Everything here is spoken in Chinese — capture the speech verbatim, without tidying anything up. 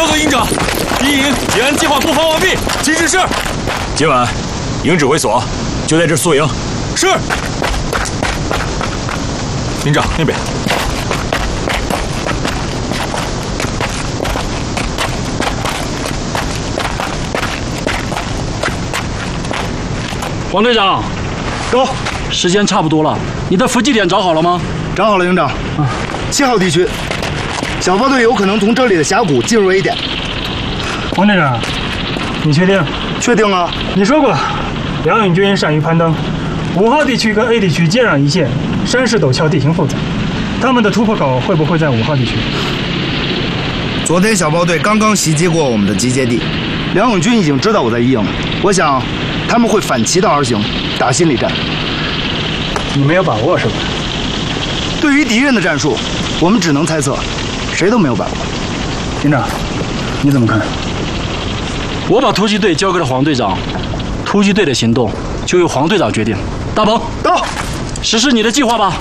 报告营长，第一营结案计划布防完毕，请指示。 今晚，营指挥所就在这宿营。 是。营长那边。 黄队长， 走。 时间差不多了，你的伏击点找好了吗？ 找好了，营长。啊，七号地区，小包队有可能从这里的峡谷进入 A 点。 黄队长，你确定？ 确定啊！ 你说过，梁永军善于攀登。五号地区跟 A 地区接壤一线，山势陡峭，地形复杂。他们的突破口会不会在五号地区？ 昨天小包队刚刚袭击过我们的集结地，梁永军已经知道我在一营，我想他们会反其道而行，打心理战。 你没有把握是吧？ 对于敌人的战术，我们只能猜测，谁都没有把握。 营长，你怎么看？ 我把突击队交给了黄队长，突击队的行动就由黄队长决定。大鹏， 到， 实施你的计划吧。